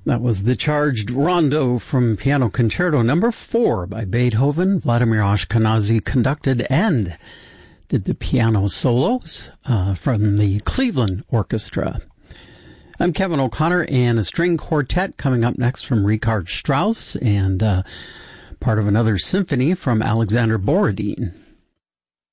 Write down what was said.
That was the Charged Rondo from Piano Concerto Number 4 by Beethoven. Vladimir Ashkenazy conducted and did the piano solos from the Cleveland Orchestra. I'm Kevin O'Connor, and a string quartet coming up next from Richard Strauss, and part of another symphony from Alexander Borodin.